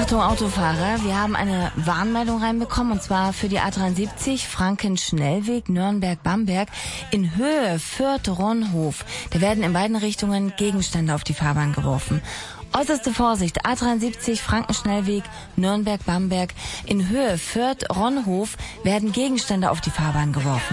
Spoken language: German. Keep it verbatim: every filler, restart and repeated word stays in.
Achtung Autofahrer, wir haben eine Warnmeldung reinbekommen und zwar für die A dreiundsiebzig Franken-Schnellweg Nürnberg-Bamberg in Höhe Fürth-Ronhof. Da werden in beiden Richtungen Gegenstände auf die Fahrbahn geworfen. Äußerste Vorsicht, A dreiundsiebzig Franken-Schnellweg Nürnberg-Bamberg in Höhe Fürth-Ronhof werden Gegenstände auf die Fahrbahn geworfen.